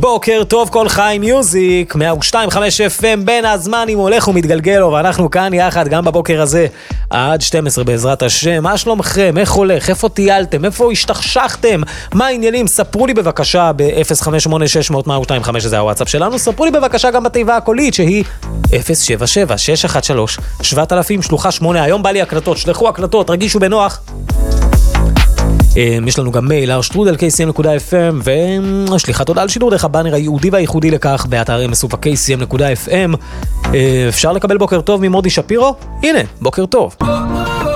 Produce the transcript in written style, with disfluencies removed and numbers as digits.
בוקר טוב כל חי מיוזיק, 102.5 FM בין הזמנים הולך ומתגלגל לו, ואנחנו כאן יחד גם בבוקר הזה עד 12 בעזרת השם. מה שלומכם? איך הולך? איפה טיילתם? איפה השתכשכתם? מה העניינים? ספרו לי בבקשה ב-058-600-102.5 זה הוואטסאפ שלנו. ספרו לי בבקשה גם בתיבה הקולית שהיא 077-613-7000 שלוחה 8. היום בא לי הקלטות, שלחו הקלטות, רגישו בנוח. יש לנו גם מייל arstrudel.kcm.fm ושליחת הודעה על שידור דרך הבאנר הייעודי והייחודי לכך באתר msuf.kcm.fm. אפשר לקבל בוקר טוב ממודי שפירו? הנה, בוקר טוב.